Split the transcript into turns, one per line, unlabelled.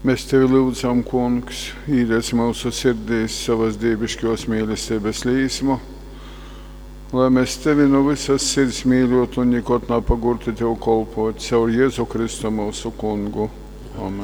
Mēs Tevi lūdzam, Kungs, īrēc mūsu sirdīs savas dievišķos mīlestības līsmu, lai mēs Tevi no visas sirds mīļot un nekot napagurti Tev kolpot caur Jēzu Kristu mūsu Kungu. Amen.